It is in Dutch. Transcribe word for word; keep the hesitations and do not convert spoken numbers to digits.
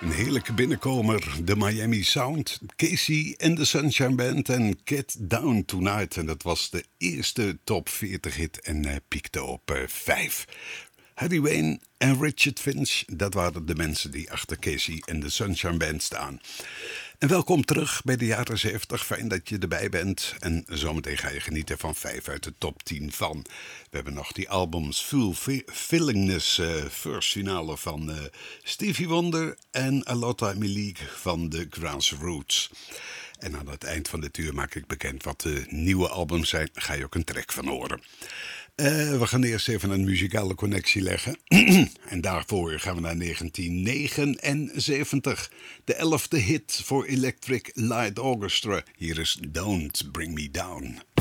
Een heerlijke binnenkomer, de Miami Sound, Casey and the Sunshine Band en Get Down Tonight. En dat was de eerste top veertig hit en uh, piekte op uh, vijf. Harry Wayne en Richard Finch, dat waren de mensen die achter Casey and the Sunshine Band staan. En welkom terug bij de jaren zeventig. Fijn dat je erbij bent. En zometeen ga je genieten van vijf uit de top tien van. We hebben nog die albums Fulfillingness, uh, first finale van uh, Stevie Wonder en Alotta Malik van The Grassroots. En aan het eind van dit uur maak ik bekend wat de nieuwe albums zijn. Ga je ook een track van horen. Uh, we gaan eerst even een muzikale connectie leggen. En daarvoor gaan we naar negentien negenenzeventig. De elfde hit voor Electric Light Orchestra. Hier is Don't Bring Me Down.